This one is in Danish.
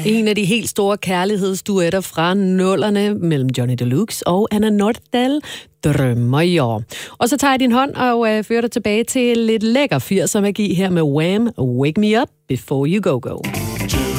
En af de helt store kærlighedsduetter fra nullerne mellem Johnny Deluxe og Anna Nordahl, Drømmer jeg. Og så tager jeg din hånd og fører dig tilbage til lidt lækker 80'er magi her med Wham! Wake Me Up Before You Go Go.